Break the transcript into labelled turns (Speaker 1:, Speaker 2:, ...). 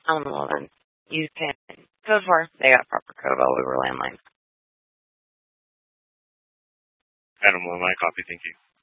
Speaker 1: Well, then you can code for. They got proper code all over landlines.
Speaker 2: Adam, my copy, thank you.